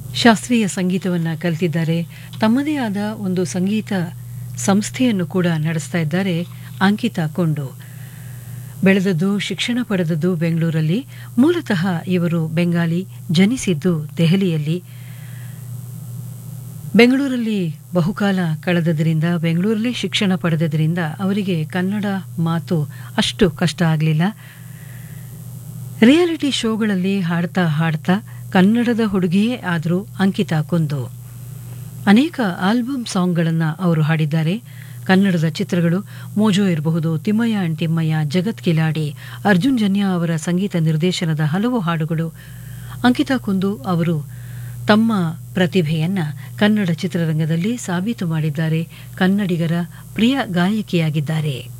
ಶಾಸ್ತ್ರೀಯ ಸಂಗೀತವನ್ನು ಕಲಿತಿದ್ದಾರೆ. ತಮ್ಮದೇ ಆದ ಒಂದು ಸಂಗೀತ ಸಂಸ್ಥೆಯನ್ನು ಕೂಡ ನಡೆಸ್ತಾ ಇದ್ದಾರೆ ಅಂಕಿತಾ ಕೊಂಡು. ಬೆಳೆದದ್ದು ಶಿಕ್ಷಣ ಪಡೆದದ್ದು ಬೆಂಗಳೂರಲ್ಲಿ. ಮೂಲತಃ ಇವರು ಬೆಂಗಾಲಿ, ಜನಿಸಿದ್ದು ದೆಹಲಿಯಲ್ಲಿ. ಬೆಂಗಳೂರಲ್ಲಿ ಬಹುಕಾಲ ಕಳೆದದ್ರಿಂದ, ಬೆಂಗಳೂರಲ್ಲಿ ಶಿಕ್ಷಣ ಪಡೆದದ್ರಿಂದ ಅವರಿಗೆ ಕನ್ನಡ ಮಾತು ಅಷ್ಟು ಕಷ್ಟ ಆಗಲಿಲ್ಲ. ರಿಯಾಲಿಟಿ ಶೋಗಳಲ್ಲಿ ಹಾಡ್ತಾ ಹಾಡ್ತಾ ಕನ್ನಡದ ಹುಡುಗಿಯೇ ಆದರೂ ಅಂಕಿತಾ ಕುಂದು. ಅನೇಕ ಆಲ್ಬಮ್ ಸಾಂಗ್ಗಳನ್ನು ಅವರು ಹಾಡಿದ್ದಾರೆ. ಕನ್ನಡದ ಚಿತ್ರಗಳು ಮೋಜೋ ಇರಬಹುದು, ತಿಮ್ಮಯ್ಯ ಅಂಡ್ ತಿಮ್ಮಯ್ಯ, ಜಗತ್ ಕಿಲಾಡಿ, ಅರ್ಜುನ್ ಜನ್ಯ ಅವರ ಸಂಗೀತ ನಿರ್ದೇಶನದ ಹಲವು ಹಾಡುಗಳು. ಅಂಕಿತಾ ಕುಂದು ಅವರು ತಮ್ಮ ಪ್ರತಿಭೆಯನ್ನು ಕನ್ನಡ ಚಿತ್ರರಂಗದಲ್ಲಿ ಸಾಬೀತು ಮಾಡಿದ್ದಾರೆ. ಕನ್ನಡಿಗರ ಪ್ರಿಯ ಗಾಯಕಿಯಾಗಿದ್ದಾರೆ.